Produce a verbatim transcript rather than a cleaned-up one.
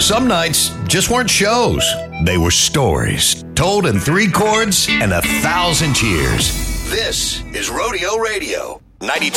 Some nights just weren't shows. They were stories, told in three chords and a thousand cheers. This is Rodeo Radio, ninety-two.